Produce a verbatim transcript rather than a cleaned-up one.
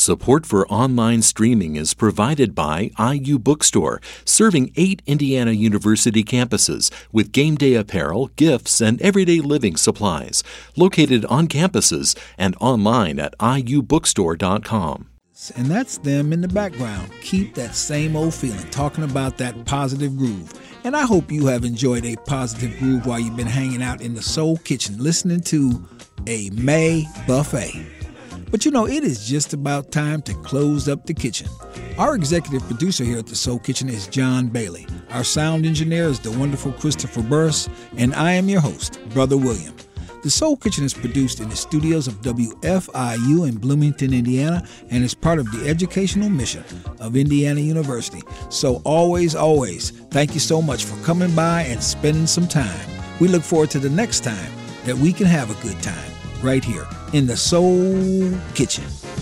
Support for online streaming is provided by I U Bookstore, serving eight Indiana University campuses with game day apparel, gifts, and everyday living supplies. Located on campuses and online at I U bookstore dot com. And that's them in the background. Keep that same old feeling, talking about that positive groove. And I hope you have enjoyed a positive groove while you've been hanging out in the Soul Kitchen, listening to a May Buffet. But you know, it is just about time to close up the kitchen. Our executive producer here at the Soul Kitchen is John Bailey. Our sound engineer is the wonderful Christopher Burris, and I am your host, Brother William. The Soul Kitchen is produced in the studios of W F I U in Bloomington, Indiana, and is part of the educational mission of Indiana University. So always, always, thank you so much for coming by and spending some time. We look forward to the next time that we can have a good time right here in the Soul Kitchen.